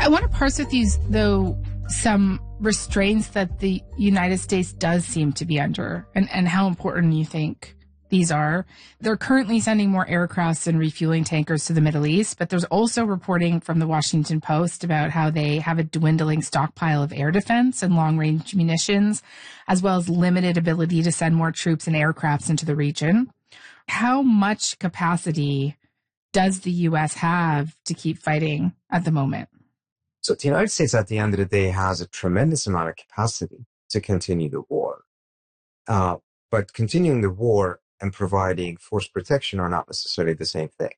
I want to parse with you, though, some restraints that the United States does seem to be under and how important you think these are. They're currently sending more aircrafts and refueling tankers to the Middle East, but there's also reporting from the Washington Post about how they have a dwindling stockpile of air defense and long-range munitions, as well as limited ability to send more troops and aircrafts into the region. How much capacity does the U.S. have to keep fighting at the moment? So the United States, at the end of the day, has a tremendous amount of capacity to continue the war. But continuing the war and providing force protection are not necessarily the same thing.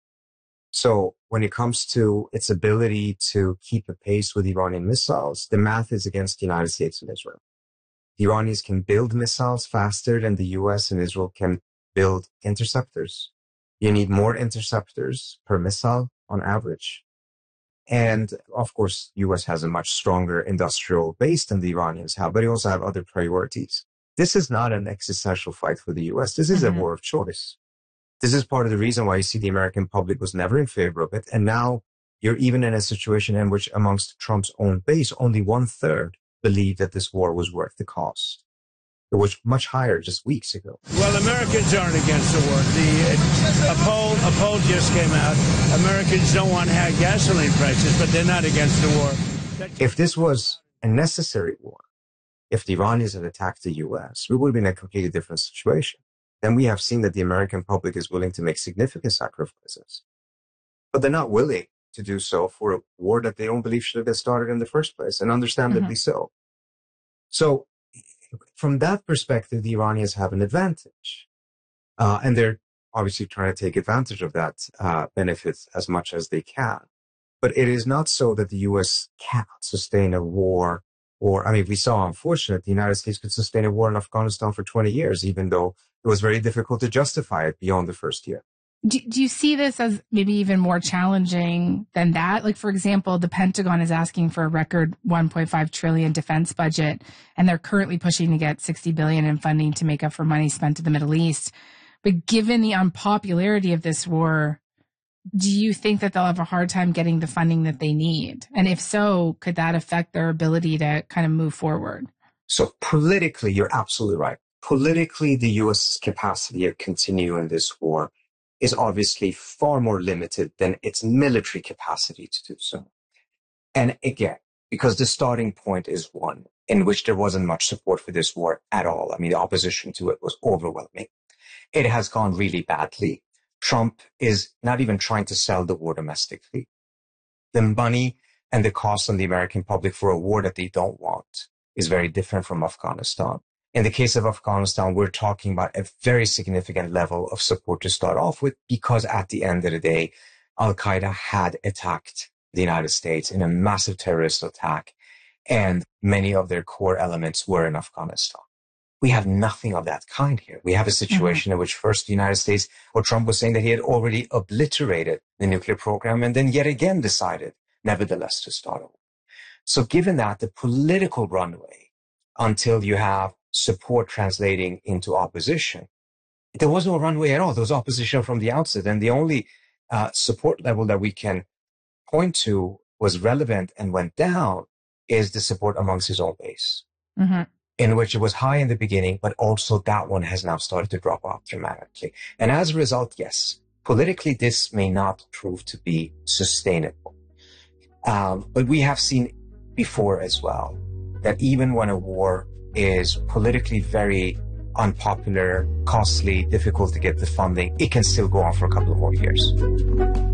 So when it comes to its ability to keep a pace with Iranian missiles, the math is against the United States and Israel. The Iranians can build missiles faster than the US and Israel can build interceptors. You need more interceptors per missile on average. And of course, US has a much stronger industrial base than the Iranians have, but they also have other priorities. This is not an existential fight for the US. This is a war of choice. This is part of the reason why you see the American public was never in favor of it. And now you're even in a situation in which amongst Trump's own base, only 1/3 believed that this war was worth the cost. It was much higher just weeks ago. Well, Americans aren't against the war. A poll just came out. Americans don't want high gasoline prices, but they're not against the war. If this was a necessary war, if the Iranians had attacked the U.S., we would have been in a completely different situation. Then we have seen that the American public is willing to make significant sacrifices. But they're not willing to do so for a war that they don't believe should have been started in the first place, and understandably so. So from that perspective, the Iranians have an advantage. And they're obviously trying to take advantage of that benefit as much as they can. But it is not so that the U.S. cannot sustain a war. Or, I mean, we saw, unfortunately, the United States could sustain a war in Afghanistan for 20 years, even though it was very difficult to justify it beyond the first year. Do you see this as maybe even more challenging than that? Like, for example, the Pentagon is asking for a record $1.5 trillion defense budget, and they're currently pushing to get $60 billion in funding to make up for money spent to the Middle East. But given the unpopularity of this war, do you think that they'll have a hard time getting the funding that they need? And if so, could that affect their ability to kind of move forward? So politically, you're absolutely right. Politically, the U.S.'s capacity of continuing this war is obviously far more limited than its military capacity to do so. And again, because the starting point is one in which there wasn't much support for this war at all. I mean, the opposition to it was overwhelming. It has gone really badly. Trump is not even trying to sell the war domestically. The money and the cost on the American public for a war that they don't want is very different from Afghanistan. In the case of Afghanistan, we're talking about a very significant level of support to start off with, because at the end of the day, Al-Qaeda had attacked the United States in a massive terrorist attack, and many of their core elements were in Afghanistan. We have nothing of that kind here. We have a situation in which first the United States, or Trump was saying that he had already obliterated the nuclear program, and then yet again decided, nevertheless, to start over. So given that, the political runway, until you have support translating into opposition, there was no runway at all. There was opposition from the outset. And the only support level that we can point to was relevant and went down is the support amongst his own base, in which it was high in the beginning, but also that one has now started to drop off dramatically. And as a result, yes, politically, this may not prove to be sustainable. But we have seen before as well that even when a war is politically very unpopular, costly, difficult to get the funding, it can still go on for a couple of more years.